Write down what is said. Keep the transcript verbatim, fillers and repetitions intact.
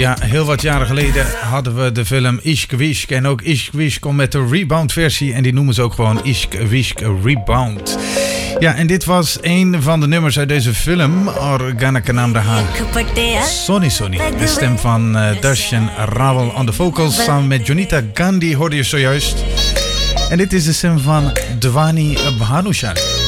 Ja, heel wat jaren geleden hadden we de film Ishq Wishq. En ook Ishq Wishq komt met de rebound versie. En die noemen ze ook gewoon Ishq Wishq Rebound. Ja, en dit was een van de nummers uit deze film. Aur Gana Ka Naam Raha Soni Soni. De stem van uh, Darshan Rawal on de vocals. Samen met Jonita Gandhi hoorde je zojuist. En dit is de stem van Dhwani Bhanushali.